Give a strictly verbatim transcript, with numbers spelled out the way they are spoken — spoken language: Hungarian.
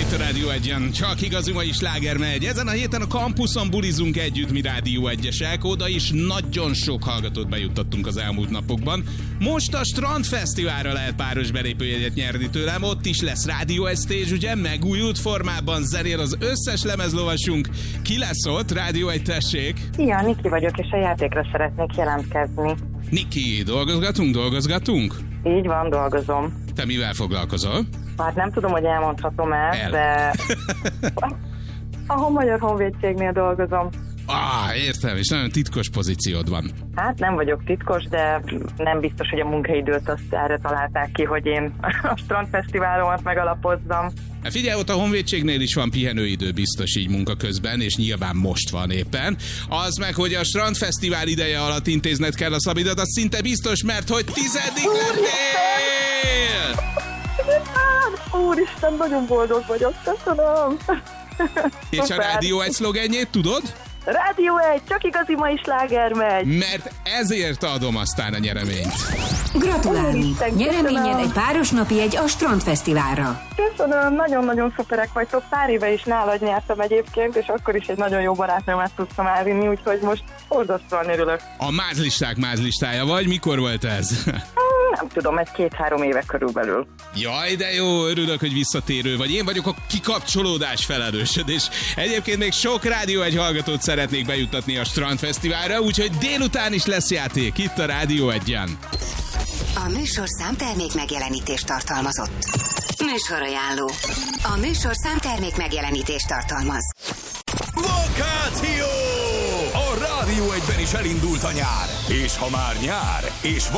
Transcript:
itt a Rádió Egyen. Csak igazi mai sláger megy. Ezen a héten a kampuszon bulizunk együtt mi Rádió Egyesek. Oda is nagyon sok hallgatót bejuttattunk az elmúlt napokban. Most a Strandfesztiválra lehet páros belépőjegyet nyerni tőlem. Ott is lesz Rádió egy stage, ugye? Megújult formában zenél az összes lemezlovasunk. Ki lesz ott? Rádió egy, tessék! Szia, Niki vagyok, és a játékra szeretnék jelentkezni. Niki, dolgozgatunk, dolgozgatunk? Így van, dolgozom. Te mivel foglalkozol? Hát nem tudom, hogy elmondhatom el, El. de a Magyar Honvédségnél dolgozom. Ah, értem, és nagyon titkos pozíciód van. Hát nem vagyok titkos, de nem biztos, hogy a munkaidőt azt erre találták ki, hogy én a Strandfesztiválomat megalapozzam. Hát figyelj, ott a Honvédségnél is van pihenőidő biztos így munka közben, és nyilván most van éppen. Az meg, hogy a Strandfesztivál ideje alatt intézned kell a szabidat, az szinte biztos, mert hogy tizedik lettél! Úristen, nagyon boldog vagyok, köszönöm! És a Rádió egy szlogenjét tudod? Rádió egy, csak igazi mai sláger megy! Mert ezért adom aztán a nyereményt. Gratulálunk! Úristen, Nyereményed köszönöm. egy páros napi egy a Strandfesztiválra. Köszönöm, nagyon-nagyon szuperek vagytok. Pár éve is nálad nyertem egyébként, és akkor is egy nagyon jó barátnőmet tudtam elvinni, úgyhogy most borzasztóan örülök. A mázlisták mázlistája vagy? Mikor volt ez? Nem tudom, ez két-három éve körülbelül. Jaj, de jó, örülök, hogy visszatérő vagy. Én vagyok a kikapcsolódás felelősöd, és egyébként még sok Rádió egy hallgatót szeretnék bejuttatni a Strandfesztiválra, úgyhogy délután is lesz játék itt a Rádió egyen. A műsorszám termék megjelenítést tartalmazott. Műsorajánló. A műsorszám termék megjelenítést tartalmaz. Vakáció! A Rádió egyben is elindult a nyár. És ha már nyár, és